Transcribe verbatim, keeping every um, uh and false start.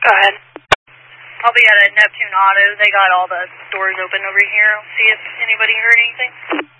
Go ahead. I'll be at a Neptune Auto. They got all the doors open over here. See if anybody heard anything.